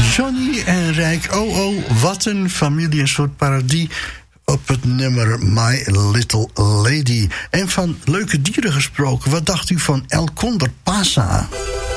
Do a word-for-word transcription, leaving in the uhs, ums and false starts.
Johnny en Rijk, oh oh, wat een familie, een soort parodie op het nummer My Little Lady. En van leuke dieren gesproken, wat dacht u van El Condor Pasa?